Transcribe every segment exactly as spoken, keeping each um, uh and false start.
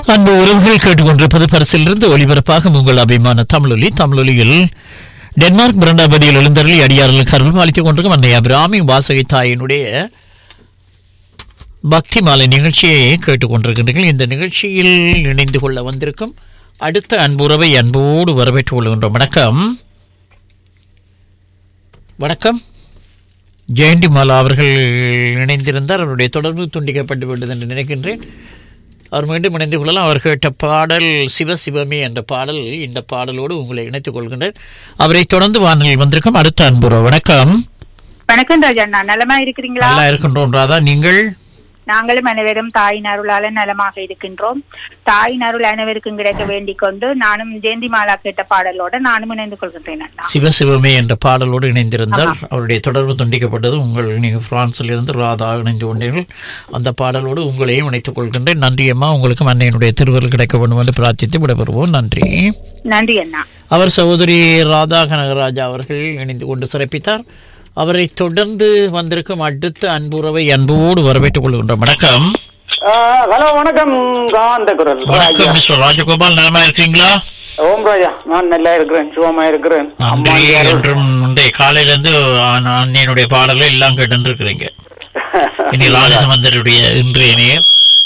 அன்பு உறவுகள் கேட்டுக்கொண்டிருப்பது பரிசிலிருந்து ஒளிபரப்பாக உங்கள் அபிமான தமிழொலி. தமிழொலியில் டென்மார்க் பிரண்டாபதியில் எழுந்தருளி அடியார்கள் கருள் பாலித்துக் கொண்டிருக்கும் அன்னை அபிராமி வாசகை தாயினுடைய பக்தி மாலை நிகழ்ச்சியை கேட்டுக்கொண்டிருக்கின்றீர்கள். இந்த நிகழ்ச்சியில் இணைந்து கொள்ள வந்திருக்கும் அடுத்த அன்புறவை அன்போடு வரவேற்றுக் கொள்கின்றோம். வணக்கம் வணக்கம். ஜெயந்தி மாலா அவர்கள் இணைந்திருந்தார். அவருடைய தொடர்பு துண்டிக்கப்பட்டு விட்டது என்று நினைக்கின்றேன். அவர் மீண்டும் இணைந்து கொள்ளலாம். அவர் கேட்ட பாடல் சிவசிவமே என்ற பாடல். இந்த பாடலோடு உங்களை இணைத்துக் கொள்கின்றேன். அவரை தொடர்ந்து வானொலியில் வந்திருக்கும் அடுத்த அன்புறவு. வணக்கம். வணக்கம் ராஜா, நலமா இருக்கிறீங்களா? நல்லா இருக்கின்றோம் ராதா, நீங்கள்? நாங்களும் அனைவரும் தாயின் அருளால நலமாக இருக்கின்றோம். தாயின் அருள் அனைவருக்கும் கிடைக்க வேண்டிக் கொண்டு நானும் ஜெயந்தி மாலா கேட்ட பாடலோட நானும் இணைந்து கொள்கின்றேன். சிவசிவமே என்ற பாடலோடு இணைந்திருந்தார். அவருடைய தொடர்பு துண்டிக்கப்பட்டது. உங்கள் நீங்கள் பிரான்சில் இருந்து ராதா இணைந்து கொண்டீர்கள். அந்த பாடலோடு உங்களையும் இணைத்துக் கொள்கின்றேன். நன்றி அம்மா. உங்களுக்கும் அன்னையினுடைய திருவருள் கிடைக்க வேண்டும் என்று பிரார்த்தித்து விடைபெறுவோம். நன்றி. நன்றி அண்ணா. அவர் சகோதரி ராதா கனகராஜா அவர்கள் இணைந்து கொண்டு சிறப்பித்தார். அவரை தொடர்ந்து வந்திருக்கும் அடுத்த அன்புறவை அன்போடு வரவேற்றுக் கொள்கின்றோம். வணக்கம். ஹலோ, வணக்கம். வணக்கம் மிஸ்டர் ராஜகோபால், நலமா இருக்கீங்களா? ஓம் ராஜா, நான் நல்லா இருக்கிறேன், சுகமா இருக்கிறேன். இன்றைய காலையில இருந்து அன்னையினுடைய பாடலை எல்லாம் கேட்டு இருக்கிறீங்க. இனி ராஜசமந்தருடைய இன்றைய நேர்.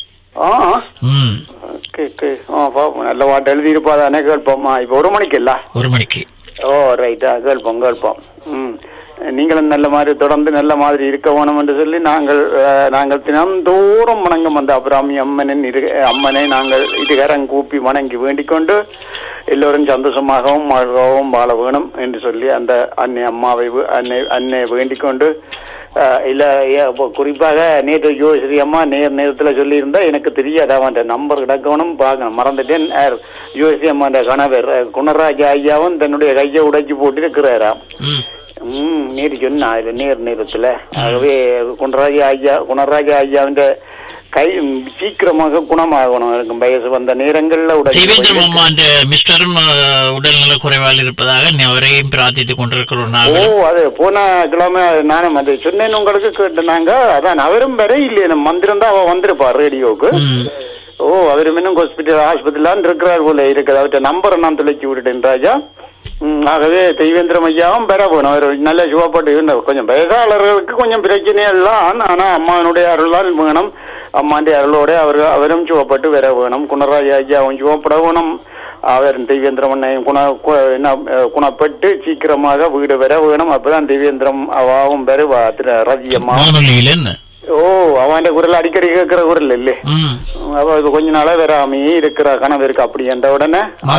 நல்ல பாட்டு எழுதி இருப்பாதானே, கேட்போமா? இப்ப ஒரு மணிக்கு இல்ல, ஒரு மணிக்கு. ஓ ரைட்டா, கேட்போம் கேட்போம். ம் நீங்களும் நல்ல மாதிரி தொடர்ந்து நல்ல மாதிரி இருக்க வேணும் என்று சொல்லி நாங்கள் நாங்கள் தினந்தோறும் வணங்கும் அந்த அபிராமி அம்மனின் இரு அம்மனை நாங்கள் இருகரம் கூப்பி வணங்கி வேண்டிக் கொண்டு எல்லோரும் சந்தோஷமாகவும் மகிழ்வாகவும் வாழ வேணும் என்று சொல்லி அந்த அன்னை அம்மாவை அன்னை அன்னை வேண்டிக் கொண்டு இல்ல குறிப்பாக நேற்று யோஸ்ரீ அம்மா நேர் நேரத்தில் சொல்லியிருந்தா எனக்கு தெரியாது, அவன் நம்பர் கிடக்கணும் பார்க்கணும், மறந்துட்டேன். யோஸ்ரீ அம்மா அந்த கணவர் குணராஜா ஐயாவும் தன்னுடைய கையை உடைச்சி போட்டு இருக்கிறாராம். உம் நேரு சொன்னா நேர் நேரத்துல. ஆகவே குணராஜா ஐயா குணராஜா ஐயாவின் கை சீக்கிரமாக குணமாகணும். இருக்கும் வயசு வந்த நேரங்கள்ல மிஸ்டரும் உடல்நல குறைவால் இருப்பதாக அவரையும் பிரார்த்தித்துக் கொண்டிருக்கிறோம். ஓ, அது போன கிழமை நானும் அது சொன்னேன்னு உங்களுக்கு கேட்டுனாங்க. அதான் அவரும் வர இல்லையே, மந்திரம் தான் அவ வந்திருப்பார் ரேடியோவுக்கு. ஓ, அவரும் இன்னும் ஹாஸ்பிட்டல் ஆஸ்பத்திரிலான் இருக்கிறார் போல இருக்குது. அவர்கிட்ட நம்பரை நான் தொலைச்சி விட்டுட்டேன் ராஜா. ஆகவே தெய்வேந்திரம் ஐயாவும் பெற போகணும். அவர் நல்ல சுகப்பட்டு கொஞ்சம் வயசாளர்களுக்கு கொஞ்சம் பிரச்சனை எல்லாம், ஆனா அம்மானுடைய அருளால் வேணும். அம்மாண்டைய அருளோட அவர் அவரும் சுகப்பட்டு வர வேணும். குணராஜா ஐயாவும் சுகப்பட வேணும். அவர் தெய்வேந்திரம் அண்ணையும் குண குணப்பட்டு சீக்கிரமாக வீடு வர வேணும். அப்பதான் தெய்வேந்திரம் அவாவும் வருவா. ரவி அம்மா. ஓ, அவன் குரல் அடிக்கடி கேட்கிற குரல் இல்லே. அவ கொஞ்ச நாளா வராமையே இருக்கிற கனவிற்கு அப்படி என்ற உடனே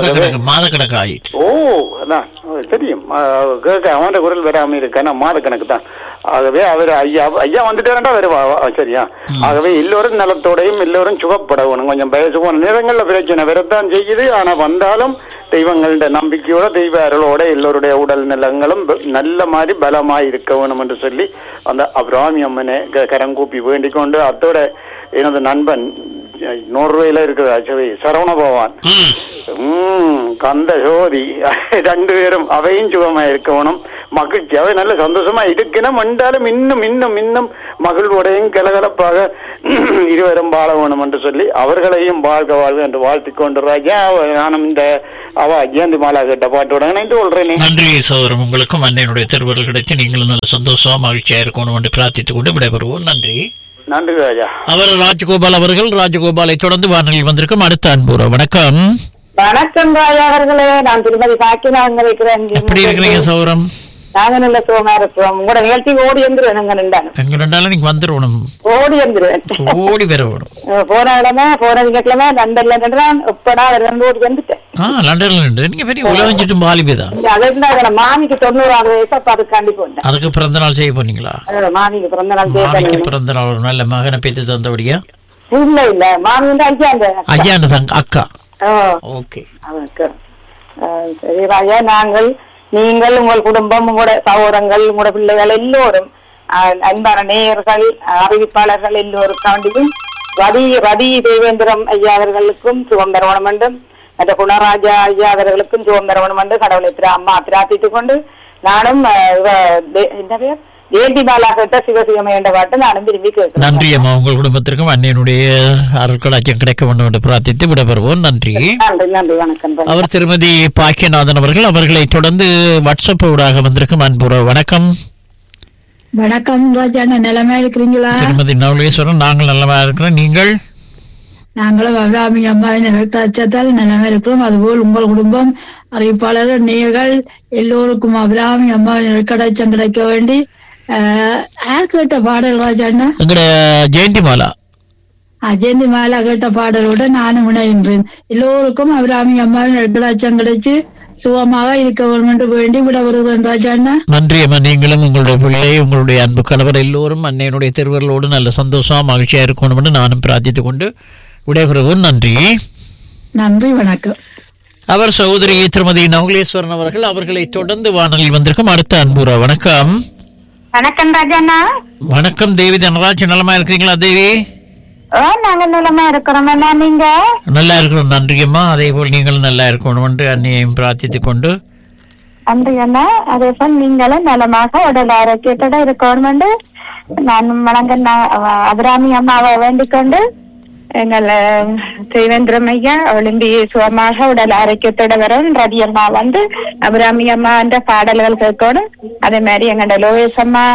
ஓ அதான் தெரியும் கேட்க அவன் குரல் வராம இருக்க மாத கணக்கு தான். ஆகவே அவர் ஐயா ஐயா வந்துட்டா வருவா. சரியா? ஆகவே எல்லோரும் நலத்தோடையும் எல்லோரும் சுகப்படணும். கொஞ்சம் வயசு போன நேரங்கள்ல பிரச்சனை வரத்தான் செய்யுது. ஆனா வந்தாலும் தெய்வங்களோட நம்பிக்கையோட தெய்வ அருளோட எல்லோருடைய உடல் நலங்களும் நல்ல மாதிரி பலமாய் இருக்க வேணும் என்று சொல்லி அந்த அபிராமி அம்மனை கரம் கூப்பி வேண்டிக் கொண்டு, அத்தோட எனது நண்பன் நோர்வேல இருக்கிற சரவண பகவான், உம் கந்த ஜோதி ரெண்டு பேரும் அவையும் சுகமா இருக்கணும். மகிழ்ச்சி அவை நல்ல சந்தோஷமா இருக்கணும். என்றாலும் இன்னும் இன்னும் இன்னும் மகிழ்வோடையும் கலகலப்பாக இருவரும் வாழ வேணும் என்று சொல்லி அவர்களையும் வாழ்க வாழ்க என்று வாழ்த்திக் கொண்டு ராஜா நானும் இந்த அவ ஜெயந்தி மாலா கேட்ட பாட்டோட நினைத்து கொள்றேன். நன்றி சோதரம். உங்களுக்கும் அன்னையினுடைய திருவருள் கிடைத்து நீங்களும் நல்ல சந்தோஷமா மகிழ்ச்சியா இருக்கணும் என்று பிரார்த்தித்துக் கொண்டு விடைபெறுவோம். நன்றி. நன்றி ராஜா. அவர் ராஜகோபால் அவர்கள். ராஜகோபாலை தொடர்ந்து வானொலியில் வந்திருக்கும் அடுத்த அன்புற. வணக்கம். வணக்கம் ராஜா அவர்களே, நான் திருமதி சாக்கினாங்க இருக்கிறேன். எப்படி இருக்கிறீங்க சௌரம்? நாங்க நல்ல சுகமா இருக்கிறோம். உங்களோட நிகழ்ச்சி ஓடி வந்துருவேன். எங்க ரெண்டாலும் எங்க ரெண்டாலும் நீங்க வந்துருவணும். ஓடி வந்துருவேன். ஓடி வரணும். போன இடமே போன திங்கட்கிழமை லண்டன்ல நின்றான். எப்படா ரெண்டு ஓடி வந்துட்டேன். ஆஹ் லண்டன்ல நின்று நீங்க பெரிய உலகம் சுற்றும் பாலிபேதான். அது மாமிக்கு தொண்ணூறாவது வயசு. அப்ப அதுக்காண்டி போனேன். அதுக்கு பிறந்த நாள் செய்ய போனீங்களா? மாமிக்கு பிறந்த நாள் மாமிக்கு பிறந்த நாள் ஒரு நல்ல மகனை பேத்து தந்தபடியா? இல்ல இல்ல, மாமி வந்து ஐயா அந்த ஐயா தங்க அக்கா. ஓகே. சரி ராஜா, நாங்கள் நீங்கள் உங்கள் குடும்பம் உங்களோட சகோதரங்கள் உங்களோட பிள்ளைகள் எல்லோரும் அன்பான நேயர்கள் அறிவிப்பாளர்கள் எல்லோருக்காண்டியும் ரதி ரதி தேவேந்திரம் ஐயா அவர்களுக்கும் சுகம் பெறவணும் என்றும் மற்ற குணராஜா ஐயா அவர்களுக்கும் சுகம் பெறவணும் என்று கடவுளை அம்மா பிரார்த்தித்துக் கொண்டு நானும் என்ன பேர் ஜெயந்தி மாலா கேட்ட சிவசிவமே என்ற பாட்டு நானும் விரும்பி கேட்கிறேன். நன்றி அம்மா. உங்கள் குடும்பத்திற்கும் அன்னையினுடைய அருட்களாட்சியம் கிடைக்க வேண்டும் என்று பிரார்த்தித்து விடைபெறுவோம். நன்றி. நன்றி நன்றி வணக்கம். அவர் திருமதி பாக்கியநாதன் அவர்கள். அவர்களை தொடர்ந்து வாட்ஸ்அப் ஊடாக வந்திருக்கும் அன்புற வணக்கம். வணக்கம் ராஜாண்ணா, நிலைமையா இருக்கிறீங்களா? திருமதி நவலேஸ்வரன், நாங்கள் நல்லமா இருக்கிறோம். நீங்கள்? நாங்களும் அபிராமி அம்மாவின் இரட்டாட்சத்தால் நிலைமை இருக்கிறோம். அதுபோல் உங்கள் குடும்பம், அறிவிப்பாளர்கள், நீங்கள் எல்லோருக்கும் அபிராமி அம்மாவின் இரட்டாட்சம் கிடைக்க வேண்டி யார் கேட்ட பாடல் ராஜாண்ணா? எங்கட ஜெயந்தி மாலா. ஜெயந்தி மாலா கேட்ட பாடலோட நானும் இணைகின்றேன். எல்லோருக்கும் அபிராமி அம்மாவின் இரட்டாட்சம் கிடைச்சு சுகமாக இருக்க வேண்டும் என்று வேண்டி விட வருகிறேன் ராஜாண்ணா. நன்றி அம்மா. நீங்களும் உங்களுடைய பிள்ளை, உங்களுடைய அன்பு கணவர் எல்லோரும் அன்னையினுடைய திருவர்களோடு நல்ல சந்தோஷமா மகிழ்ச்சியா இருக்கணும் என்று நானும் பிரார்த்தித்துக் கொண்டு விடைபெறுவோம். நன்றி. நன்றி வணக்கம். அவர் சகோதரி திருமதி நவலேஸ்வரன் அவர்கள். அவர்களை தொடர்ந்து வானலில் வந்திருக்கும் அடுத்த அன்புற வணக்கம். வணக்கம் ராஜாண்ணா. வணக்கம் தேவி தனராஜ், நலமா இருக்கிறீங்களா தேவி? நாங்க நிலமா இருக்கிறோம். நீங்க? நல்லா இருக்கிறோம். நன்றி அம்மா. அதே போல் நீங்களும் நல்லா இருக்கணும் என்று அன்னையையும் பிரார்த்தித்துக் கொண்டு நன்றி அண்ணா. அதே போல் நீங்களும் நலமாக உடல் ஆரோக்கியத்தோட இருக்கணும் என்று நான் வணங்க அபிராமி அம்மாவை வேண்டிக் கொண்டு எங்கள் தேவேந்திரம் ஐயா ஒளிம்பி சுகமாக உடல் ஆரோக்கியத்தோட வரும். ரவி அம்மா வந்து அபிராமி அம்மா என்ற பாடல்கள் கேட்கணும். அதே மாதிரி எங்களோட லோயஸ் அம்மா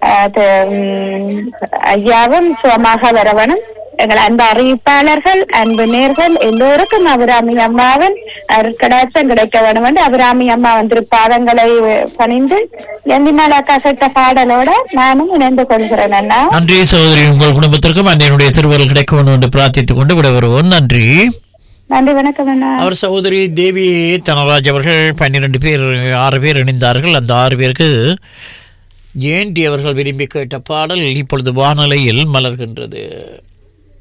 ஐயாவும் சுகமாக வரவணும். எங்கள் அன்பு அறிவிப்பாளர்கள், அன்பு நேர்கள் எல்லோருக்கும் அபிராமி அம்மாவின் அருட்கடாட்சம் கிடைக்க வேண்டும் என்று அபிராமி அம்மா வந்து பாதங்களை பணிந்து எந்திமாலா கசட்ட பாடலோட நானும் இணைந்து கொள்கிறேன் அண்ணா. நன்றி சகோதரி. உங்கள் குடும்பத்திற்கும் அன்னையினுடைய திருவருள் கிடைக்க வேண்டும் என்று பிரார்த்தித்துக் கொண்டு விட வருவோம். நன்றி. நன்றி வணக்கம் அண்ணா. அவர் சகோதரி தேவி தனராஜ் அவர்கள் பன்னிரண்டு பேர் ஆறு பேர் இணைந்தார்கள். அந்த ஆறு பேருக்கு ஜெயந்தி அவர்கள் விரும்பி கேட்ட பாடல் இப்பொழுது வானொலியில் மலர்கின்றது.